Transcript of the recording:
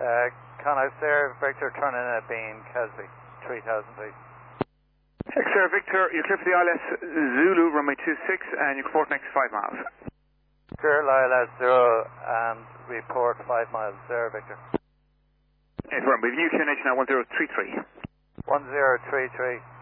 Conair Victor turning in at Bean, Keswick, 3000 feet. X-Air Victor, you're clear for the ILS Zulu, runway 26, and you report next 5 miles. Clear ILS 0 and report 5 miles, there Victor. Yes, we're with you, QNH now 1033. 1033.